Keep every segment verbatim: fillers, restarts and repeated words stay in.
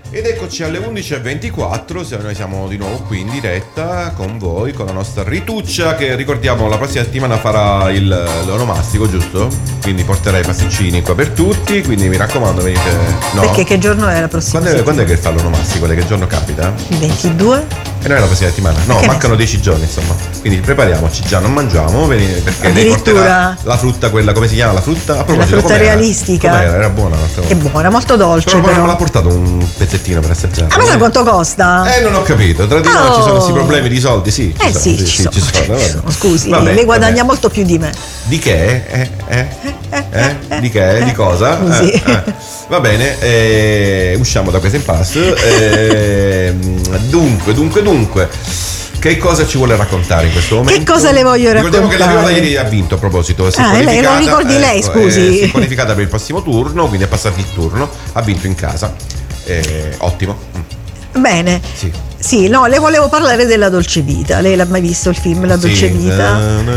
Ed eccoci alle undici e ventiquattro, se noi siamo di nuovo qui in diretta con voi, con la nostra Rituccia, che ricordiamo la prossima settimana farà il, l'onomastico, giusto? Quindi porterà i pasticcini qua per tutti, quindi mi raccomando venite... No? Perché che giorno è la prossima Quando è, quando è che fa l'onomastico? Che giorno capita? Il ventidue? E noi la prossima settimana? No, Perché mancano dieci giorni insomma. Quindi prepariamoci già, non mangiamo perché lei porterà la frutta, quella, come si chiama la frutta? A proposito, la frutta com'era? realistica. Com'era? Era buona. È buona, molto dolce. Però, però. non me l'ha portato un pezzettino per assaggiare. Ah, ma sai quanto costa? Eh, non ho capito. Tra di noi oh. ci sono questi problemi di soldi, sì. Eh sono, sì, sì, ci, sì, sono, ci sono. ci sono. Scusi, vabbè, lei guadagna vabbè. molto più di me. Di che? Eh? Eh? Eh? eh? Di che? Di cosa? Sì. Eh, eh. Va bene, eh, usciamo da questo impasse. Eh, dunque, dunque, dunque. Che cosa ci vuole raccontare in questo momento? Che cosa le voglio raccontare? Ricordiamo che la Viola ieri ha vinto, a proposito. Si è ah, lei lo ricordi ecco, lei, scusi. Eh, si è qualificata per il prossimo turno, quindi è passato il turno, ha vinto in casa. Eh, ottimo. Bene. Sì. Sì, no, le volevo parlare della Dolce Vita. Lei l'ha mai visto il film La Dolce sì. Vita?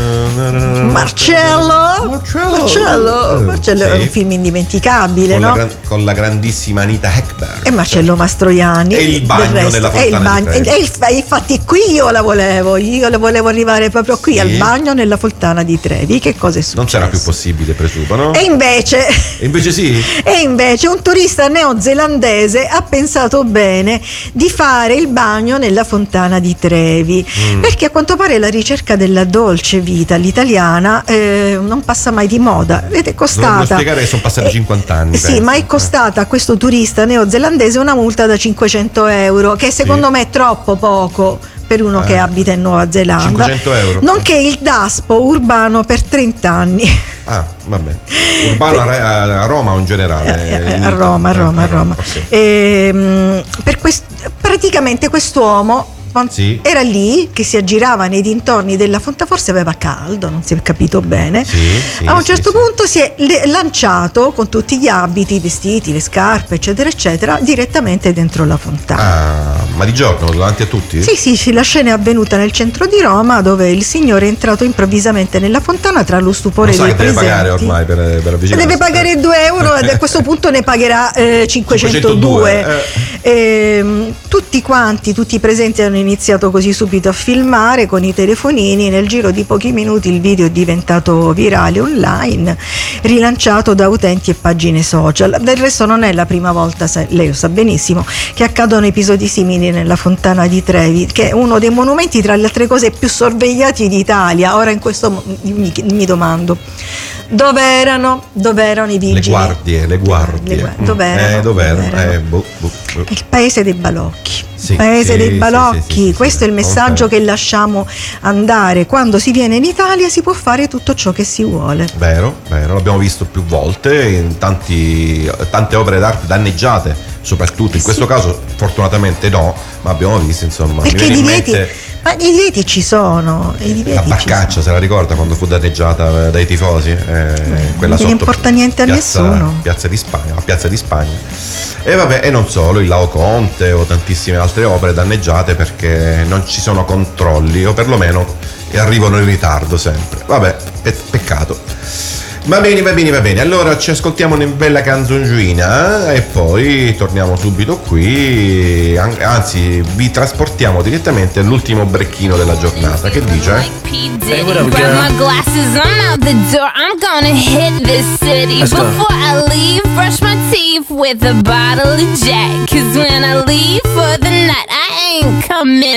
Marcello! Marcello! Marcello, Marcello sì. è un film indimenticabile, con no? La gran, con la grandissima Anita Ekberg. E Marcello Mastroianni. E il bagno resto, nella e il Fontana bagno, di Trevi. e il, e infatti qui io la volevo, io la volevo arrivare proprio qui, sì. al bagno nella Fontana di Trevi. Che cosa è successo? Non sarà più possibile, presumo, no? E invece... E invece sì? E invece un turista neozelandese ha pensato bene di fare il bagno nella Fontana di Trevi, mm. perché a quanto pare la ricerca della dolce vita all'italiana eh, non passa mai di moda ed è costata. Devo spiegare che sono passati eh, cinquanta anni. Sì, penso. ma è costata a questo turista neozelandese una multa da cinquecento euro, che secondo sì. me è troppo poco per uno eh. che abita in Nuova Zelanda. cinquecento euro. Nonché il daspo urbano per trenta anni. Ah, vabbè. Urbano a, a Roma o in generale? Eh, a Roma, a Roma, a Roma. Okay. E, per quest- praticamente quest'uomo sì. era lì che si aggirava nei dintorni della fontana, forse aveva caldo, non si è capito bene. Sì, sì, a un certo sì, punto sì. si è le- lanciato con tutti gli abiti, i vestiti, le scarpe, eccetera, eccetera, direttamente dentro la fontana. Ah, ma di giorno, davanti a tutti? Sì, sì, sì, la scena è avvenuta nel centro di Roma, dove il signore è entrato improvvisamente nella fontana tra lo stupore lo dei presenti. Deve pagare ormai per, per avvicinarsi. Deve pagare due euro ed a questo punto ne pagherà eh, cinquecentodue. Eh. E, tutti quanti, tutti i presenti hanno iniziato così subito a filmare con i telefonini. Nel giro di pochi minuti il video è diventato virale online, rilanciato da utenti e pagine social. Del resto non è la prima volta, lei lo sa benissimo, che accadono episodi simili nella Fontana di Trevi, che è uno dei monumenti, tra le altre cose, più sorvegliati d'Italia. Ora in questo mi, mi domando dove erano dove erano i vigili, le guardie le guardie, le guardie. Dove erano, eh, dove erano? dove erano? Eh, boh, boh, boh. Il paese dei balocchi, sì, paese sì, dei sì, balocchi, sì, sì, questo sì, è il messaggio okay. che lasciamo andare. Quando si viene in Italia si può fare tutto ciò che si vuole. Vero, vero, l'abbiamo visto più volte in tanti, tante opere d'arte danneggiate, soprattutto in sì. questo caso fortunatamente no, ma abbiamo visto insomma. Perché i divieti, ma i divieti ci sono, i divieti la Barcaccia se la ricorda quando fu danneggiata dai tifosi, eh, Beh, quella non sotto importa niente a piazza, nessuno. Piazza di Spagna, la Piazza di Spagna. E vabbè, e non solo, il Laocoonte o tantissime altre opere danneggiate perché non ci sono controlli o perlomeno arrivano in ritardo sempre. Vabbè, pe- peccato. Va bene, va bene, va bene. Allora ci ascoltiamo una bella canzoncina e poi torniamo subito qui. Anzi, vi trasportiamo direttamente all'ultimo brecchino della giornata. Che dice? Hey, what up, girl? My glasses, I'm out the door. I'm gonna hit this city. Let's Before go. I leave, brush my teeth with a bottle of Jack. Cause when I leave for the night, I ain't coming